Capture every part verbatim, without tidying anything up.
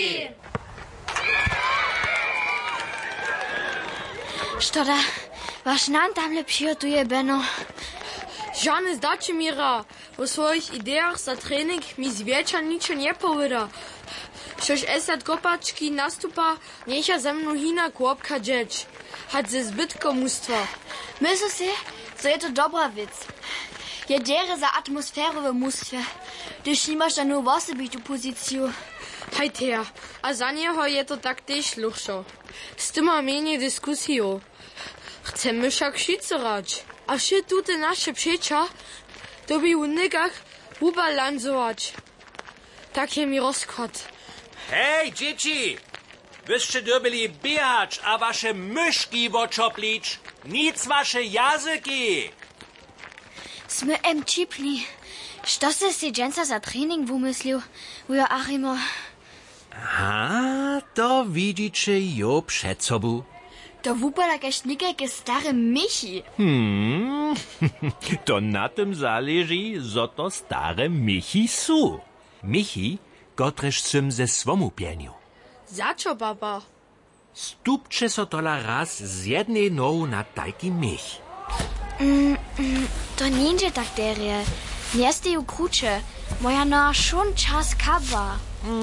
Štoda, waš nam tamle přijotuje, Beno. Žane zdače mira. O svojich ideach za trening mi zwiecza ničo nie poveda. Šož esat kopački nastupa, necha ze mnou hina kłopka džeč. Had ze zbytko mústva. Myslю si, co je to dobra věc. Je děre za atmosféru v mústve, když nemáš danou osobitou pozíciu. Hajtea, a za něho je to tak tež luchšo. S tym má méně diskusio. Chcemy však šicerać. A vše tute naše přeča, to by u nekach ubalanzować. Tak je mi rozkład. Hej, dzieci! Wyście dobili biehać, a wasze myszki woczoplić. Nic wasze jazyki! Sme em čipli. Što se si dženca za trening vymyslil, wujo Achimo? A, to widzicie jo przed sobą. To wupada kaž nikajke stare Michi. Hmm, to na tym zależy, zo to stare Michi su. Michi, kotrež sym ze swomu pieniu. Za čo, baba? Stupče so tola raz z jednej nohu na tajki mich. Mm, mm, to ninja tak derje. Njeste ju kruče. Moja noha šun čas kaba.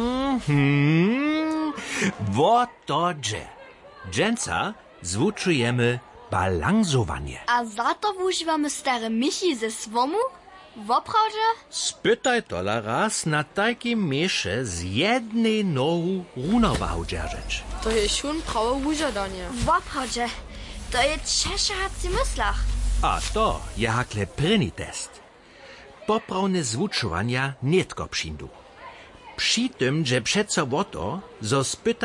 Mhm, wo to dże. Dżęca zwuczujemy balansowanie. A za to wuživamy stare Michi ze svomu? Woprawdźe? Spytaj tola raz na tajki miesze z jednej nohu runowahu dzierżeć. To je šun prawo wužadanie. Woprawdźe. To je Češa hat si myslach. A to je hakle pryni test. Poprawne zwuczowania nietko przyndu. Przy tym, że przeco o to, zo spyta